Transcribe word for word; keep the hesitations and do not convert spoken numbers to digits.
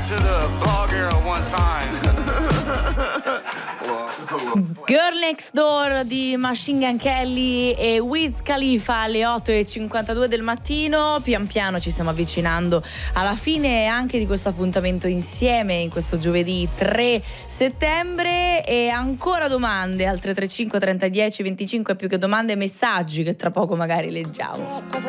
to the ball girl one time. Girl Next Door di Machine Gun Kelly e Wiz Khalifa alle otto e cinquantadue del mattino. Pian piano ci stiamo avvicinando alla fine anche di questo appuntamento insieme in questo giovedì tre settembre, e ancora domande al tre tre cinque trenta dieci venticinque, più che domande messaggi che tra poco magari leggiamo.